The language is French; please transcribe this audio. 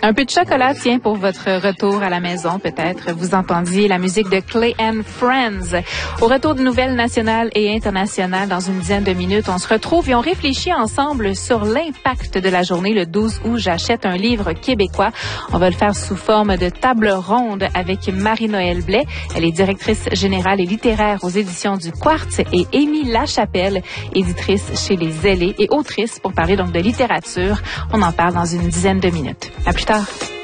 Un peu de chocolat, tiens, pour votre retour à la maison, peut-être. Vous entendiez la musique de Clay and Friends. Au retour de nouvelles nationales et internationales, dans une dizaine de minutes, on se retrouve et on réfléchit ensemble sur l'impact de la journée le 12 août. J'achète un livre québécois. On va le faire sous forme de table ronde avec Marie-Noëlle Blais. Elle est directrice générale et littéraire aux éditions du Quartz, et Amy Lachapelle, éditrice chez Les Ailés et autrice, pour parler donc de littérature. On en parle dans une dizaine de minutes. À plus tard.